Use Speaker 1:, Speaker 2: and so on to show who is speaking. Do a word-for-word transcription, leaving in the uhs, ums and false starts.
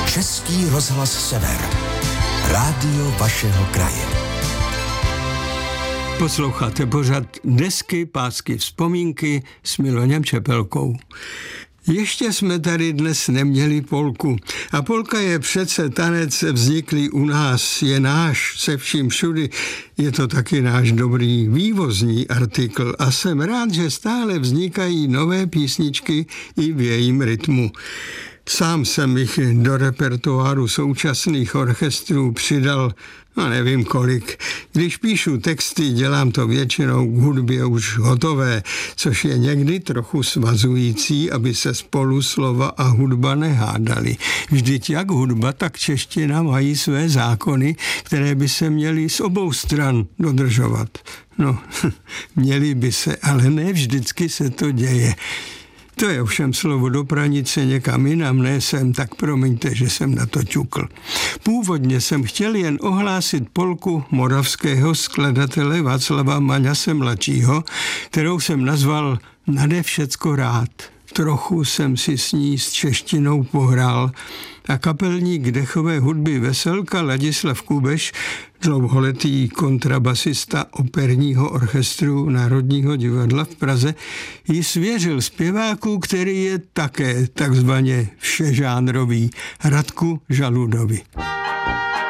Speaker 1: Český rozhlas Sever. Rádio vašeho kraje.
Speaker 2: Posloucháte pořad Desky, pásky, vzpomínky s Miloněm Čepelkou. Ještě jsme tady dnes neměli polku. A polka je přece tanec vzniklý u nás, je náš, se vším všudy. Je to taky náš dobrý vývozní artikl a jsem rád, že stále vznikají nové písničky i v jejím rytmu. Sám jsem jich do repertoáru současných orchestrů přidal, no nevím kolik. Když píšu texty, dělám to většinou k hudbě už hotové, což je někdy trochu svazující, aby se spolu slova a hudba nehádali. Vždyť jak hudba, tak čeština mají své zákony, které by se měly z obou stran dodržovat. No, měly by se, ale ne vždycky se to děje. To je ovšem slovo do pranice někam jinam, ne sem, tak promiňte, že jsem na to ťukl. Původně jsem chtěl jen ohlásit polku moravského skladatele Václava Maňase mladšího, kterou jsem nazval Nade všecko rád. Trochu jsem si s ní s češtinou pohrál a kapelník dechové hudby Veselka Ladislav Kubeš, dlouholetý kontrabasista operního orchestru Národního divadla v Praze, ji svěřil zpěváku, který je také takzvaně všežánrový, Radku Žaludovi.